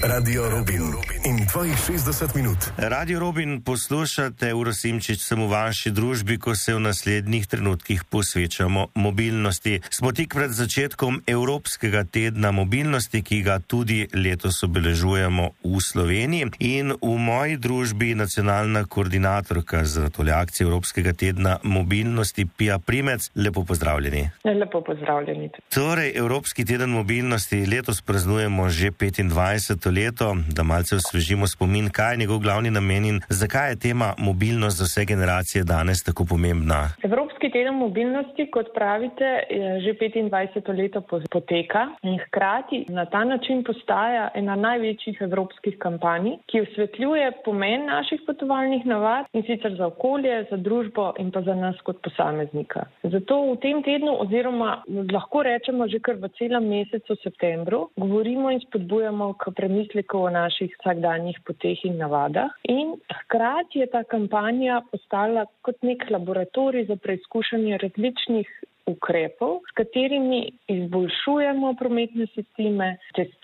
Radio Robin in tvojih 60 minut. Radio Robin poslušate, Uro Simčič, sem v vaši družbi, ko se v naslednjih trenutkih posvečamo mobilnosti. Smo tik pred začetkom Evropskega tedna mobilnosti, ki ga tudi letos obeležujemo v Sloveniji. In v moji družbi nacionalna koordinatorka za tole akcije Evropskega tedna mobilnosti, Pija Primec. Lepo pozdravljeni. Lepo pozdravljeni. Torej, Evropski teden mobilnosti letos praznujemo že 25. leto, da malce osvežimo spomin, kaj je njegov glavni namen in zakaj je tema mobilnost za vse generacije danes tako pomembna. Evropski teden mobilnosti, kot pravite, je že 25. leto poteka in hkrati na ta način postaja ena največjih evropskih kampanj, ki osvetljuje pomen naših potovalnih navad in sicer za okolje, za družbo in pa za nas kot posameznika. Zato v tem tednu oziroma lahko rečemo že kar v celem mesecu septembru govorimo in spodbujamo k premisleku o naših vsakdanjih poteh in navadah. In hkrati je ta kampanja postala kot nek laboratorij za preizkušanje različnih ukrepov, s katerimi izboljšujemo prometne sisteme,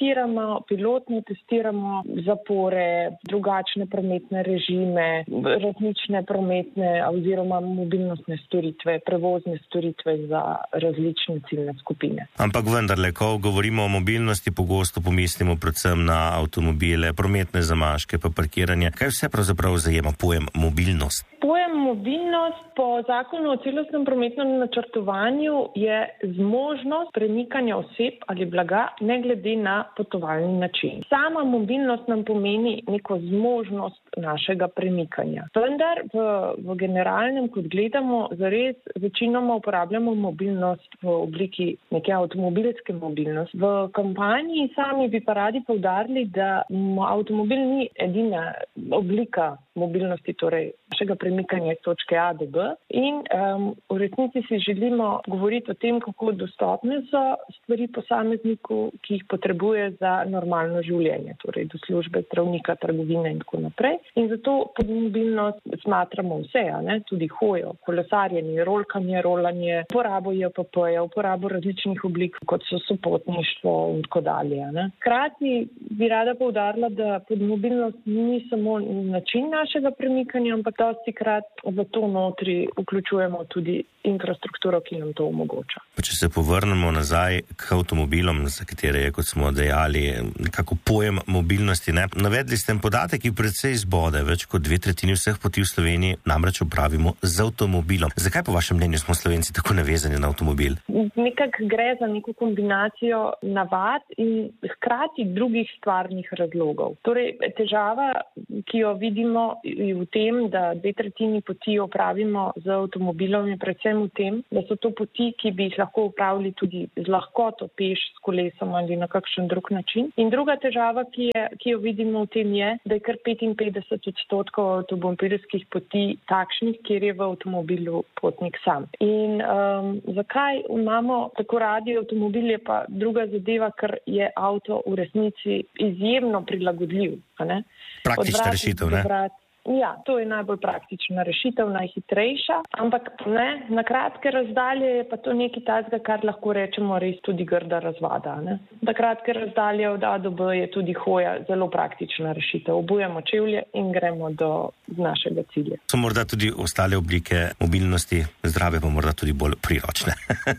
pilotno testiramo zapore, drugačne prometne režime, različne prometne oziroma mobilnostne storitve, prevozne storitve za različne ciljne skupine. Ampak vendarle, ko govorimo o mobilnosti, pogosto pomislimo predvsem na avtomobile, prometne zamaške, pa parkiranje. Kaj vse pravzaprav zajema pojem mobilnost? Pojem mobilnost po zakonu o celostnem prometnem načrtovanju je zmožnost premikanja oseb ali blaga ne glede na potovalni način. Sama mobilnost nam pomeni neko zmožnost našega premikanja. Vendar v generalnem, kot gledamo, zares večinoma uporabljamo mobilnost v obliki neke avtomobilske mobilnosti. V kampanji sami bi pa radi poudarili, da avtomobil ni edina oblika mobilnosti, torej našega premikanja iz točke A do B. In v resnici si želimo govoriti o tem, kako dostopne so stvari posamezniku, ki jih potrebuje za normalno življenje, torej do službe, zdravnika, trgovine in tako naprej. In zato pod mobilnost smatramo vse, tudi hojo, kolesarjenje, rolanje, uporabo JPP-ja, uporabo različnih oblik, kot so sopotništvo in tako dalje. Hkrati bi rada poudarila, da pod mobilnost ni samo način našega premikanja, ampak dostikrat v to notri vključujemo tudi infrastrukturo, ki nam to omogoča. Pa če se povrnemo nazaj k avtomobilom, za katere je, kot smo dejali, nekako pojem mobilnosti, navedli ste podatek, ki precej zbode. Več kot 2/3 vseh poti v Sloveniji namreč opravimo z avtomobilom. Zakaj po vašem mnenju smo Slovenci tako navezani na avtomobil? Nekako gre za neko kombinacijo navad in hkrati drugih stvarnih razlogov. Torej, težava, ki jo vidimo v tem, da 2/3 poti opravimo z avtomobilom, je predvsem v tem, da so to poti, ki bi jih lahko opravili tudi z lahkoto peš, s kolesom ali na kakšen drug način. In druga težava, ki jo vidimo v tem, je, da je kar 55% avtomobilskih poti takšnih, kjer je v avtomobilu potnik sam. In zakaj imamo tako radi avtomobil, je pa druga zadeva, ker je avto v resnici izjemno prilagodljiv. Praktična rešitev, ne? Ja, to je najbolj praktična rešitev, najhitrejša, ampak na kratke razdalje je pa to nekaj takega, kar lahko rečemo res tudi grda razvada. Na kratke razdalje od A do B je tudi hoja zelo praktična rešitev. Obujemo čevlje in gremo do našega cilja. So morda tudi ostale oblike mobilnosti, zdrave pa morda tudi bolj priročne.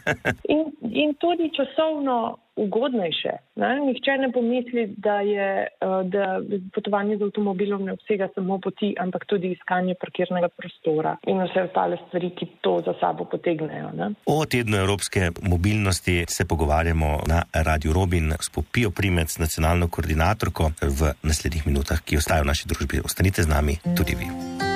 in tudi časovno ugodnejše. Nihče ne pomisli, da potovanje z avtomobilom ne obsega samo poti, ampak tudi iskanje parkirnega prostora in vse ostale stvari, ki to za sabo potegnejo. O tednu evropske mobilnosti se pogovarjamo na Radio Robin s Pijo Primec, nacionalno koordinatorko, v naslednjih minutah, ki ostajajo v naši družbi. Ostanite z nami tudi vi.